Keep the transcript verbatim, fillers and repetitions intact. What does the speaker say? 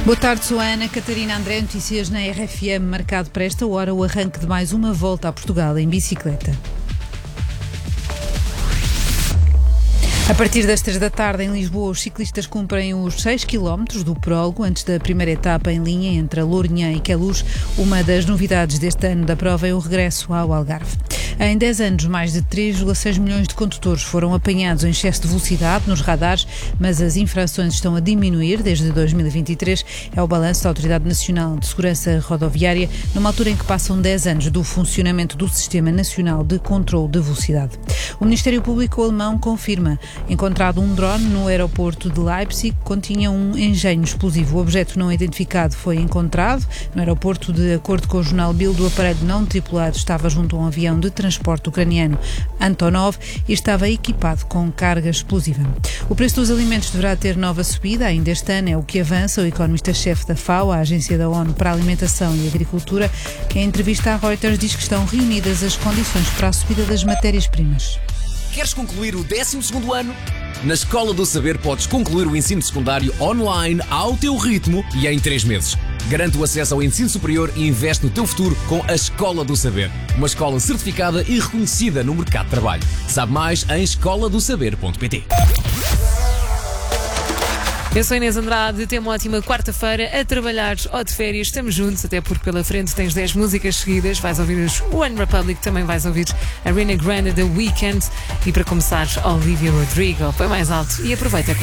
Boa tarde, sou a Ana Catarina André, notícias na R F M, marcado para esta hora o arranque de mais uma volta a Portugal em bicicleta. A partir das três da tarde, em Lisboa, os ciclistas cumprem os seis quilómetros do prólogo antes da primeira etapa em linha entre a Lourinhã e Queluz. Uma das novidades deste ano da prova é o regresso ao Algarve. Em dez anos, mais de três vírgula seis milhões de condutores foram apanhados em excesso de velocidade nos radares, mas as infrações estão a diminuir desde dois mil e vinte e três. É o balanço da Autoridade Nacional de Segurança Rodoviária, numa altura em que passam dez anos do funcionamento do Sistema Nacional de Controlo de Velocidade. O Ministério Público alemão confirma encontrado um drone no aeroporto de Leipzig que continha um engenho explosivo. O objeto não identificado foi encontrado no aeroporto. De acordo com o jornal Bild, o aparelho não tripulado estava junto a um avião de transporte ucraniano Antonov e estava equipado com carga explosiva. O preço dos alimentos deverá ter nova subida ainda este ano, é o que avança o economista-chefe da FAO, a Agência da ONU para a Alimentação e Agricultura, que em entrevista à Reuters diz que estão reunidas as condições para a subida das matérias-primas. Queres concluir o décimo segundo ano? Na Escola do Saber podes concluir o ensino secundário online ao teu ritmo e em três meses. Garante o acesso ao ensino superior e investe no teu futuro com a Escola do Saber. Uma escola certificada e reconhecida no mercado de trabalho. Sabe mais em escola do saber ponto pt. Eu sou Inês Andrade, tenho uma ótima quarta-feira a trabalhar ou de férias, estamos juntos, até porque pela frente tens dez músicas seguidas, vais ouvir os One Republic, também vais ouvir a Ariana Grande, The Weeknd e para começar, Olivia Rodrigo, põe mais alto e aproveita.